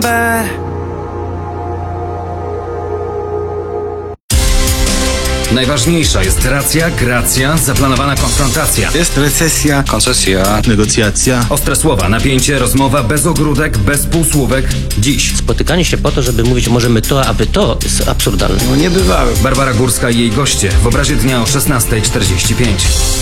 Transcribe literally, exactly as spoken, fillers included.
możliwe. Najważniejsza jest racja, gracja, zaplanowana konfrontacja. Jest recesja, koncesja, negocjacja. Ostre słowa, napięcie, rozmowa bez ogródek, bez półsłówek. Dziś. Spotykanie się po to, żeby mówić możemy to, aby to, jest absurdalne. no niebywałe. Barbara Górska i jej goście w obrazie dnia o szesnasta czterdzieści pięć.